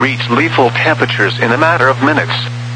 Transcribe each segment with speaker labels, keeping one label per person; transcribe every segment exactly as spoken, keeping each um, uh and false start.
Speaker 1: reach lethal temperatures in a matter of minutes.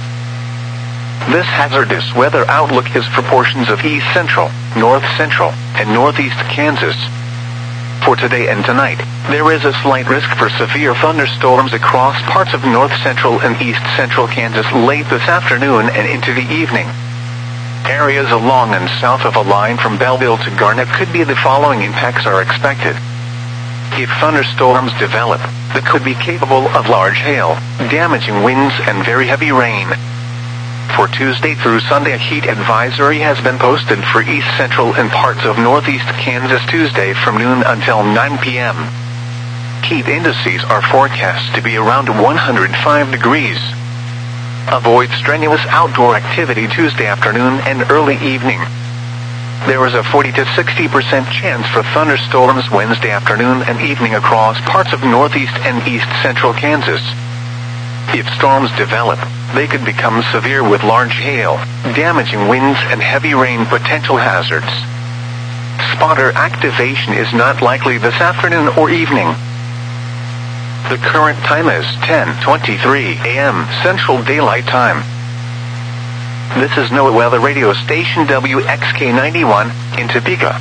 Speaker 1: This hazardous weather outlook is for portions of east central, north central, and northeast Kansas. For today and tonight, there is a slight risk for severe thunderstorms across parts of north central and east central Kansas late this afternoon and into the evening. Areas along and south of a line from Belleville to Garnett could be the following impacts are expected. If thunderstorms develop, they could be capable of large hail, damaging winds, and very heavy rain. For Tuesday through Sunday, a heat advisory has been posted for east central and parts of northeast Kansas Tuesday from noon until nine p m Heat indices are forecast to be around one hundred five degrees. Avoid strenuous outdoor activity Tuesday afternoon and early evening. There is a forty to sixty percent chance for thunderstorms Wednesday afternoon and evening across parts of northeast and east central Kansas. If storms develop, they could become severe with large hail, damaging winds, and heavy rain potential hazards. Spotter activation is not likely this afternoon or evening. The current time is ten twenty-three a m Central Daylight Time. This is NOAA Weather Radio Station W X K ninety-one in Topeka.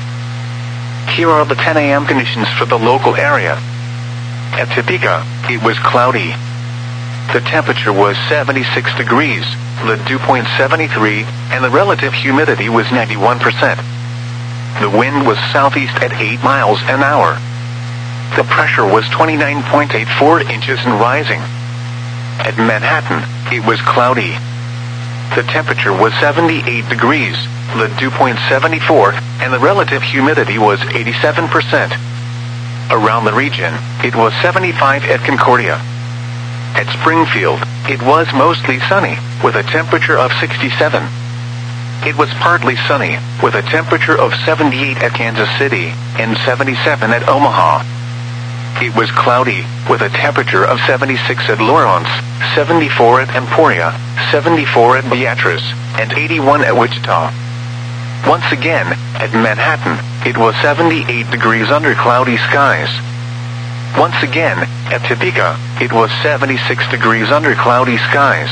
Speaker 1: Here are the ten a m conditions for the local area. At Topeka, it was cloudy. The temperature was seventy-six degrees, the dew point seventy-three, and the relative humidity was ninety-one percent. The wind was southeast at eight miles an hour. The pressure was twenty-nine point eight four inches and rising. At Manhattan, it was cloudy. The temperature was seventy-eight degrees, the dew point seventy-four, and the relative humidity was eighty-seven percent. Around the region, it was seventy-five at Concordia. At Springfield, it was mostly sunny, with a temperature of sixty-seven. It was partly sunny, with a temperature of seventy-eight at Kansas City, and seventy-seven at Omaha. It was cloudy, with a temperature of seventy-six at Lawrence, seventy-four at Emporia, seventy-four at Beatrice, and eighty-one at Wichita. Once again, at Manhattan, it was seventy-eight degrees under cloudy skies. Once again, at Topeka, it was seventy-six degrees under cloudy skies.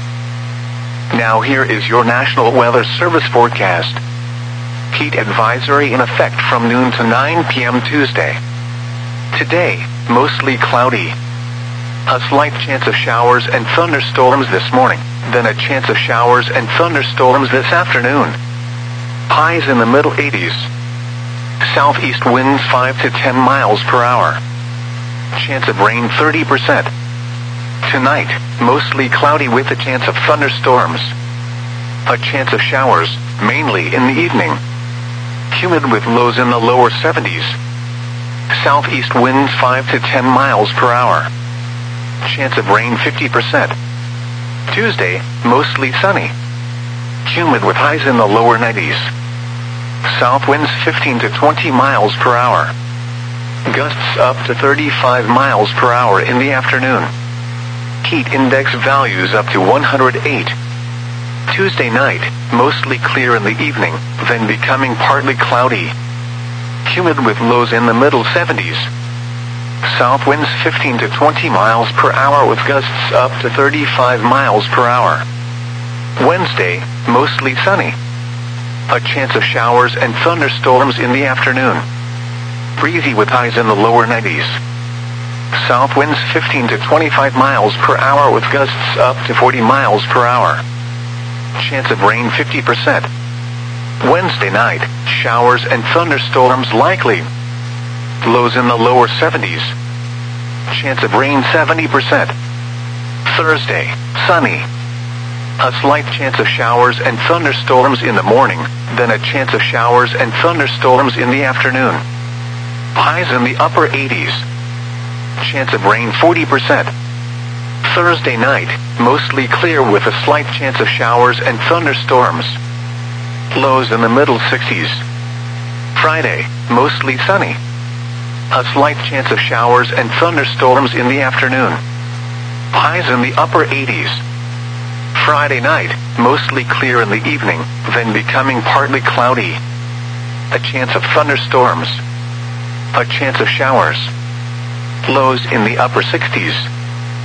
Speaker 1: Now here is your National Weather Service forecast. Heat advisory in effect from noon to nine p m Tuesday. Today, mostly cloudy. A slight chance of showers and thunderstorms this morning, then a chance of showers and thunderstorms this afternoon. Highs in the middle eighties. Southeast winds five to ten miles per hour. Chance of rain thirty percent. Tonight, mostly cloudy with a chance of thunderstorms. A chance of showers, mainly in the evening. Humid with lows in the lower seventies. Southeast winds five to ten miles per hour. Chance of rain fifty percent. Tuesday, mostly sunny. Humid with highs in the lower nineties. South winds fifteen to twenty miles per hour. Gusts up to thirty-five miles per hour in the afternoon. Heat index values up to one hundred eight. Tuesday night, mostly clear in the evening, then becoming partly cloudy. Humid with lows in the middle seventies. South winds fifteen to twenty miles per hour with gusts up to thirty-five miles per hour. Wednesday, mostly sunny. A chance of showers and thunderstorms in the afternoon. Breezy with highs in the lower nineties. South winds fifteen to twenty-five miles per hour with gusts up to forty miles per hour. Chance of rain fifty percent. Wednesday night, showers and thunderstorms likely. Lows in the lower seventies. Chance of rain seventy percent. Thursday, sunny. A slight chance of showers and thunderstorms in the morning, then a chance of showers and thunderstorms in the afternoon. Highs in the upper eighties. Chance of rain forty percent. Thursday night, mostly clear with a slight chance of showers and thunderstorms. Lows in the middle sixties. Friday, mostly sunny. A slight chance of showers and thunderstorms in the afternoon. Highs in the upper eighties. Friday night, mostly clear in the evening, then becoming partly cloudy. A chance of thunderstorms. A chance of showers. Lows in the upper sixties.